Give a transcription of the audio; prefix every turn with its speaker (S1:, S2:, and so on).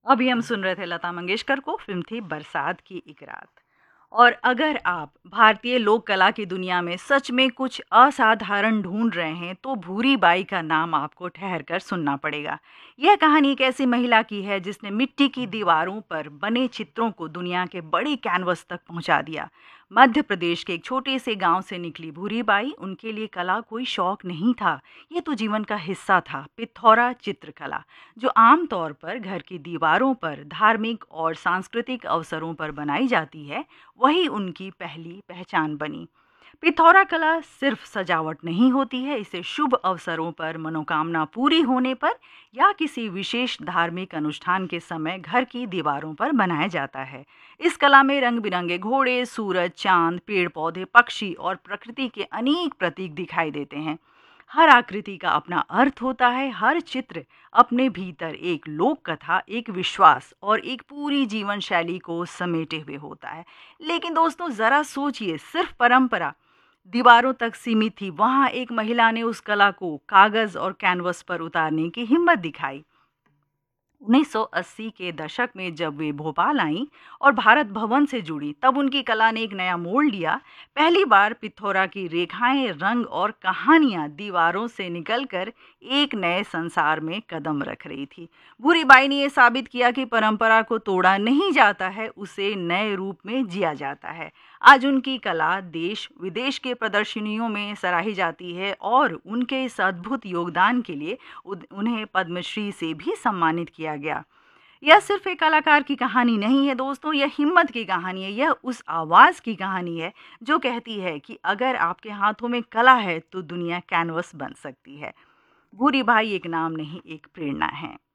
S1: अभी हम सुन रहे थे लता मंगेशकर को, फिल्म थी बरसात की एक रात। और अगर आप भारतीय लोक कला की दुनिया में सच में कुछ असाधारण ढूंढ रहे हैं तो भूरी बाई का नाम आपको ठहर कर सुनना पड़ेगा। यह कहानी एक ऐसी महिला की है जिसने मिट्टी की दीवारों पर बने चित्रों को दुनिया के बड़े कैनवस तक पहुंचा दिया। मध्य प्रदेश के एक छोटे से गांव से निकली भूरी बाई, उनके लिए कला कोई शौक नहीं था, ये तो जीवन का हिस्सा था। पिथौरा चित्रकला, जो आमतौर पर घर की दीवारों पर धार्मिक और सांस्कृतिक अवसरों पर बनाई जाती है, वही उनकी पहली पहचान बनी। पिथौरा कला सिर्फ सजावट नहीं होती है, इसे शुभ अवसरों पर, मनोकामना पूरी होने पर या किसी विशेष धार्मिक अनुष्ठान के समय घर की दीवारों पर बनाया जाता है। इस कला में रंग बिरंगे घोड़े, सूरज, चांद, पेड़ पौधे, पक्षी और प्रकृति के अनेक प्रतीक दिखाई देते हैं। हर आकृति का अपना अर्थ होता है, हर चित्र अपने भीतर एक लोक कथा, एक विश्वास और एक पूरी जीवन शैली को समेटे हुए होता है। लेकिन दोस्तों ज़रा सोचिए, सिर्फ परंपरा दीवारों तक सीमित थी, वहाँ एक महिला ने उस कला को कागज़ और कैनवस पर उतारने की हिम्मत दिखाई। 1980 के दशक में जब वे भोपाल आईं और भारत भवन से जुड़ी, तब उनकी कला ने एक नया मोड़ लिया। पहली बार पिथौरा की रेखाएं, रंग और कहानियां दीवारों से निकलकर एक नए संसार में कदम रख रही थी। भूरी बाई ने यह साबित किया कि परंपरा को तोड़ा नहीं जाता है, उसे नए रूप में जिया जाता है। आज उनकी कला देश विदेश के प्रदर्शनियों में सराही जाती है और उनके इस अद्भुत योगदान के लिए उन्हें पद्मश्री से भी सम्मानित किया गया। यह सिर्फ एक कलाकार की कहानी नहीं है दोस्तों, यह हिम्मत की कहानी है, यह उस आवाज़ की कहानी है जो कहती है कि अगर आपके हाथों में कला है तो दुनिया कैनवस बन सकती है। भूरी बाई एक नाम नहीं, एक प्रेरणा है।